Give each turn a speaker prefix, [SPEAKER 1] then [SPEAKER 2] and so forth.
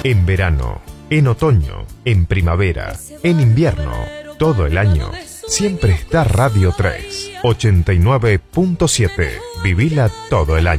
[SPEAKER 1] En verano, en otoño, en primavera, en invierno, todo el año. Siempre está Radio 3, 89.7. Vivila todo el año.